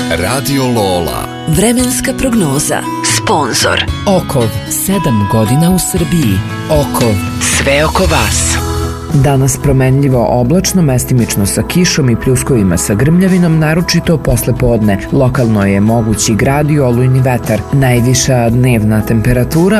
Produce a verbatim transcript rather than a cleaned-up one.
Radio Lola. Vremenska prognoza. Sponzor Okov, sedam godina u Srbiji. Okov, sve oko vas. Danas promenljivo oblačno, mestimično sa kišom i pljuskovima sa grmljavinom, naročito posle podne. Lokalno je mogući grad i olujni vetar. Najviša dnevna temperatura